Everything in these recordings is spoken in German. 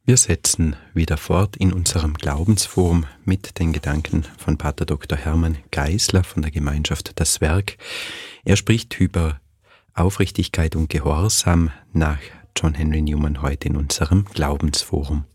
Wir setzen wieder fort in unserem Glaubensforum mit den Gedanken von Pater Dr. Hermann Geisler von der Gemeinschaft Das Werk. Er spricht über Aufrichtigkeit und Gehorsam nach John Henry Newman heute in unserem Glaubensforum.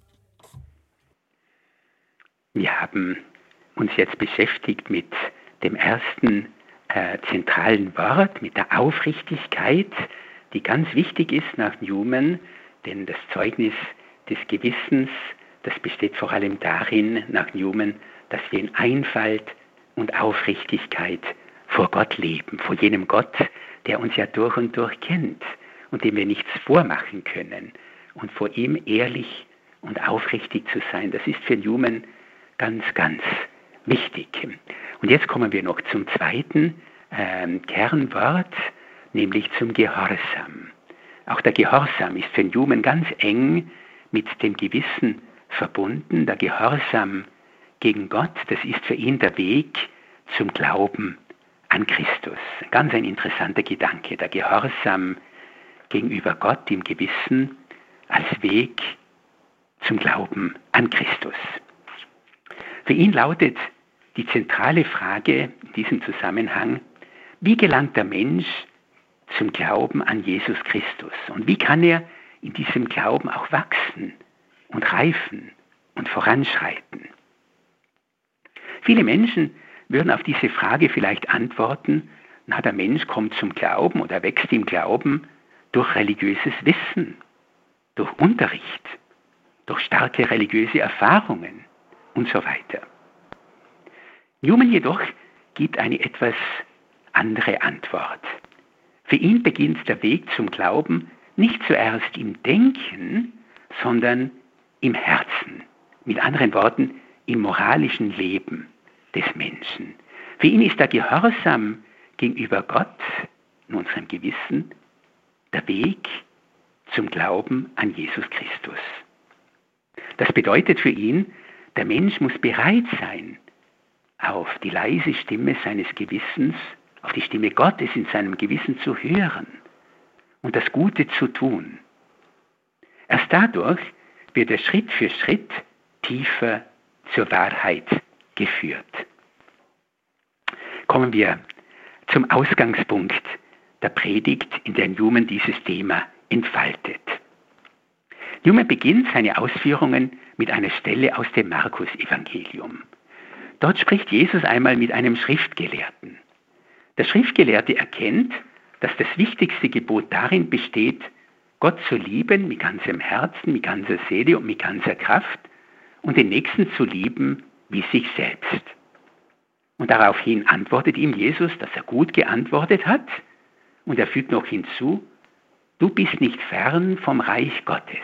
Wir haben uns jetzt beschäftigt mit dem ersten zentralen Wort, mit der Aufrichtigkeit, die ganz wichtig ist nach Newman, denn das Zeugnis des Gewissens, das besteht vor allem darin, nach Newman, dass wir in Einfalt und Aufrichtigkeit vor Gott leben, vor jenem Gott, der uns ja durch und durch kennt und dem wir nichts vormachen können. Und vor ihm ehrlich und aufrichtig zu sein, das ist für Newman ganz, ganz wichtig. Und jetzt kommen wir noch zum zweiten Kernwort, nämlich zum Gehorsam. Auch der Gehorsam ist für Newman ganz eng mit dem Gewissen verbunden. Der Gehorsam gegen Gott, das ist für ihn der Weg zum Glauben an Christus. Ganz ein interessanter Gedanke. Der Gehorsam gegenüber Gott im Gewissen als Weg zum Glauben an Christus. Für ihn lautet die zentrale Frage in diesem Zusammenhang: Wie gelangt der Mensch zum Glauben an Jesus Christus? Und wie kann er in diesem Glauben auch wachsen und reifen und voranschreiten? Viele Menschen würden auf diese Frage vielleicht antworten: Na, der Mensch kommt zum Glauben oder wächst im Glauben durch religiöses Wissen, durch Unterricht, durch starke religiöse Erfahrungen und so weiter. Newman jedoch gibt eine etwas andere Antwort. Für ihn beginnt der Weg zum Glauben nicht zuerst im Denken, sondern im Herzen. Mit anderen Worten, im moralischen Leben des Menschen. Für ihn ist der Gehorsam gegenüber Gott, in unserem Gewissen, der Weg zum Glauben an Jesus Christus. Das bedeutet für ihn, der Mensch muss bereit sein, auf die leise Stimme seines Gewissens, auf die Stimme Gottes in seinem Gewissen zu hören und das Gute zu tun. Erst dadurch wird er Schritt für Schritt tiefer zur Wahrheit geführt. Kommen wir zum Ausgangspunkt der Predigt, in der Newman dieses Thema entfaltet. Newman beginnt seine Ausführungen mit einer Stelle aus dem Markus-Evangelium. Dort spricht Jesus einmal mit einem Schriftgelehrten. Der Schriftgelehrte erkennt, dass das wichtigste Gebot darin besteht, Gott zu lieben mit ganzem Herzen, mit ganzer Seele und mit ganzer Kraft und den Nächsten zu lieben wie sich selbst. Und daraufhin antwortet ihm Jesus, dass er gut geantwortet hat, und er fügt noch hinzu: Du bist nicht fern vom Reich Gottes.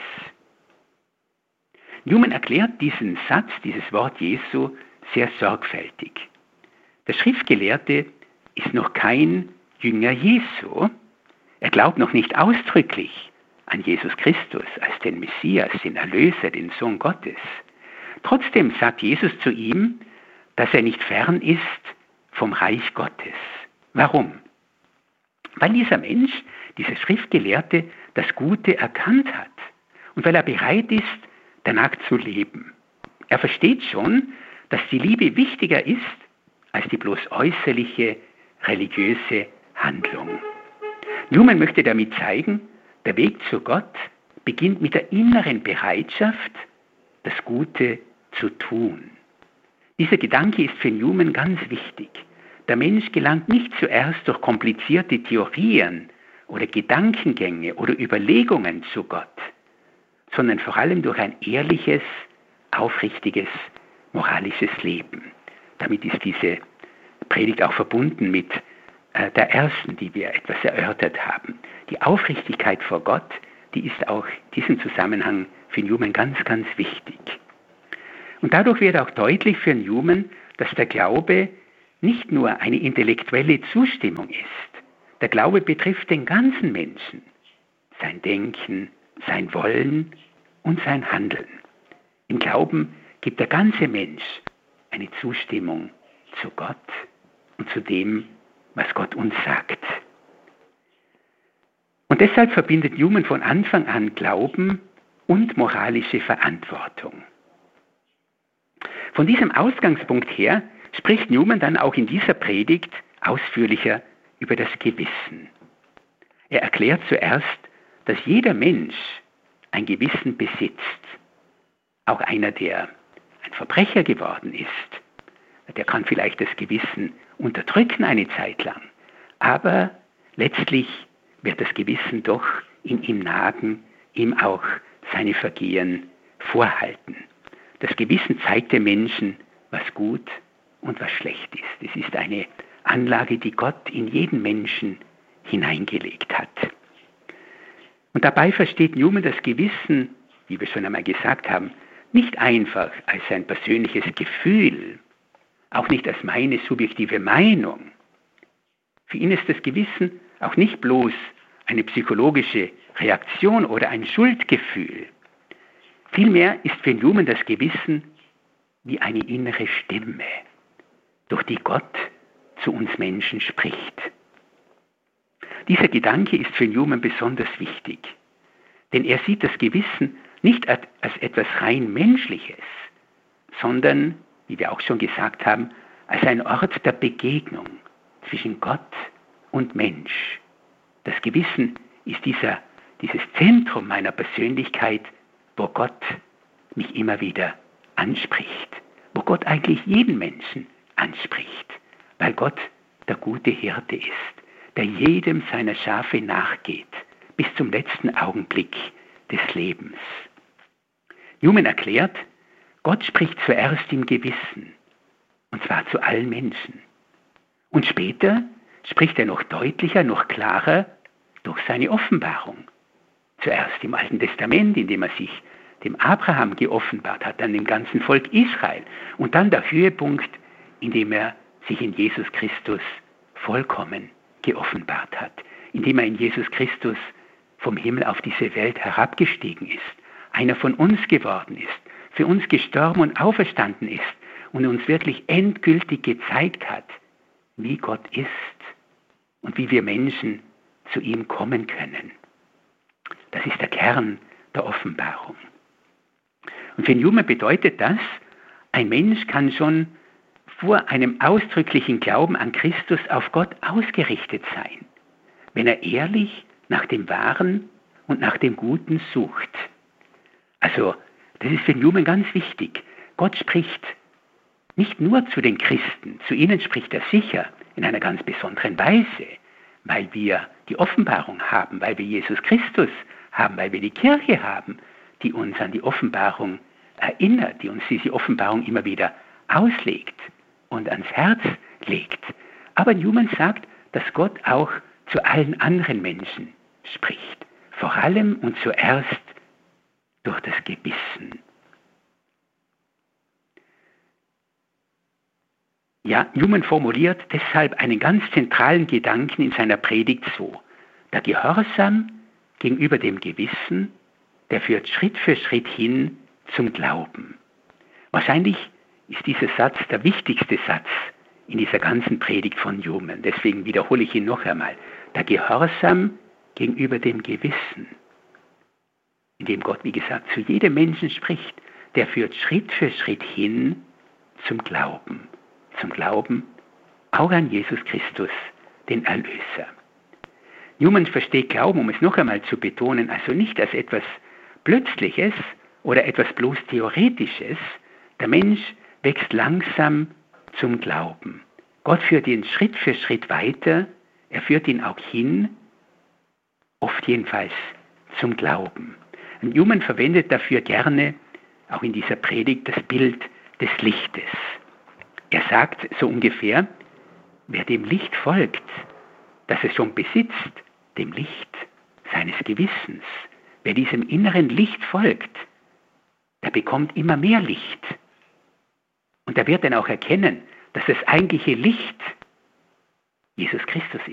Newman erklärt diesen Satz, dieses Wort Jesu, sehr sorgfältig. Der Schriftgelehrte ist noch kein Jünger Jesu. Er glaubt noch nicht ausdrücklich an Jesus Christus als den Messias, den Erlöser, den Sohn Gottes. Trotzdem sagt Jesus zu ihm, dass er nicht fern ist vom Reich Gottes. Warum? Weil dieser Mensch, dieser Schriftgelehrte, das Gute erkannt hat und weil er bereit ist, danach zu leben. Er versteht schon, dass die Liebe wichtiger ist als die bloß äußerliche religiöse Handlung. Newman möchte damit zeigen, der Weg zu Gott beginnt mit der inneren Bereitschaft, das Gute zu tun. Dieser Gedanke ist für Newman ganz wichtig. Der Mensch gelangt nicht zuerst durch komplizierte Theorien oder Gedankengänge oder Überlegungen zu Gott, sondern vor allem durch ein ehrliches, aufrichtiges, moralisches Leben. Damit ist diese Predigt auch verbunden mit der ersten, die wir etwas erörtert haben. Die Aufrichtigkeit vor Gott, die ist auch in diesem Zusammenhang für Newman ganz, ganz wichtig. Und dadurch wird auch deutlich für Newman, dass der Glaube nicht nur eine intellektuelle Zustimmung ist. Der Glaube betrifft den ganzen Menschen, sein Denken, sein Wollen und sein Handeln. Im Glauben gibt der ganze Mensch eine Zustimmung zu Gott und zu dem, was Gott uns sagt. Und deshalb verbindet Newman von Anfang an Glauben und moralische Verantwortung. Von diesem Ausgangspunkt her spricht Newman dann auch in dieser Predigt ausführlicher über das Gewissen. Er erklärt zuerst, dass jeder Mensch ein Gewissen besitzt. Auch einer, der ein Verbrecher geworden ist, der kann vielleicht das Gewissen unterdrücken eine Zeit lang. Aber letztlich wird das Gewissen doch in ihm nagen, ihm auch seine Vergehen vorhalten. Das Gewissen zeigt dem Menschen, was gut und was schlecht ist. Es ist eine Anlage, die Gott in jeden Menschen hineingelegt hat. Und dabei versteht Newman das Gewissen, wie wir schon einmal gesagt haben, nicht einfach als ein persönliches Gefühl, auch nicht als meine subjektive Meinung. Für ihn ist das Gewissen auch nicht bloß eine psychologische Reaktion oder ein Schuldgefühl. Vielmehr ist für Newman das Gewissen wie eine innere Stimme, durch die Gott zu uns Menschen spricht. Dieser Gedanke ist für Newman besonders wichtig, denn er sieht das Gewissen nicht als etwas rein Menschliches, sondern, wie wir auch schon gesagt haben, als ein Ort der Begegnung zwischen Gott und Mensch. Das Gewissen ist dieses Zentrum meiner Persönlichkeit, wo Gott mich immer wieder anspricht, wo Gott eigentlich jeden Menschen anspricht, weil Gott der gute Hirte ist, der jedem seiner Schafe nachgeht, bis zum letzten Augenblick des Lebens. Newman erklärt, Gott spricht zuerst im Gewissen, und zwar zu allen Menschen. Und später spricht er noch deutlicher, noch klarer durch seine Offenbarung. Zuerst im Alten Testament, indem er sich dem Abraham geoffenbart hat, dann dem ganzen Volk Israel. Und dann der Höhepunkt, indem er sich in Jesus Christus vollkommen geoffenbart hat. Indem er in Jesus Christus vom Himmel auf diese Welt herabgestiegen ist, einer von uns geworden ist, für uns gestorben und auferstanden ist und uns wirklich endgültig gezeigt hat, wie Gott ist und wie wir Menschen zu ihm kommen können. Das ist der Kern der Offenbarung. Und für Newman bedeutet das, ein Mensch kann schon vor einem ausdrücklichen Glauben an Christus auf Gott ausgerichtet sein, wenn er ehrlich nach dem Wahren und nach dem Guten sucht. Also, das ist für Newman ganz wichtig. Gott spricht nicht nur zu den Christen, zu ihnen spricht er sicher in einer ganz besonderen Weise, weil wir die Offenbarung haben, weil wir Jesus Christus haben, weil wir die Kirche haben, die uns an die Offenbarung erinnert, die uns diese Offenbarung immer wieder auslegt und ans Herz legt. Aber Newman sagt, dass Gott auch zu allen anderen Menschen spricht, vor allem und zuerst durch das Gewissen. Ja, Newman formuliert deshalb einen ganz zentralen Gedanken in seiner Predigt so: Der Gehorsam gegenüber dem Gewissen, der führt Schritt für Schritt hin zum Glauben. Wahrscheinlich ist dieser Satz der wichtigste Satz in dieser ganzen Predigt von Newman. Deswegen wiederhole ich ihn noch einmal. Der Gehorsam gegenüber dem Gewissen, indem Gott, wie gesagt, zu jedem Menschen spricht, der führt Schritt für Schritt hin zum Glauben. Zum Glauben auch an Jesus Christus, den Erlöser. Newman versteht Glauben, um es noch einmal zu betonen, also nicht als etwas Plötzliches oder etwas bloß Theoretisches. Der Mensch wächst langsam zum Glauben. Gott führt ihn Schritt für Schritt weiter, er führt ihn auch hin, oft jedenfalls zum Glauben. Und Newman verwendet dafür gerne, auch in dieser Predigt, das Bild des Lichtes. Er sagt so ungefähr, wer dem Licht folgt, das es schon besitzt, dem Licht seines Gewissens, wer diesem inneren Licht folgt, der bekommt immer mehr Licht. Und er wird dann auch erkennen, dass das eigentliche Licht Jesus Christus ist.